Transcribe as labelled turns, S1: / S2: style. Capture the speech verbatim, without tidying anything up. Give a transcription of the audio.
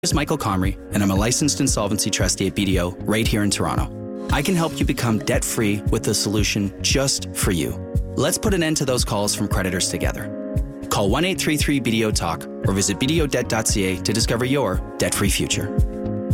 S1: is Michael Comrie, and I'm a licensed insolvency trustee at B D O right here in Toronto. I can help you become debt-free with a solution just for you. Let's put an end to those calls from creditors together. Call one eight three three B D O Talk or visit b d o debt dot c a to discover your debt-free future.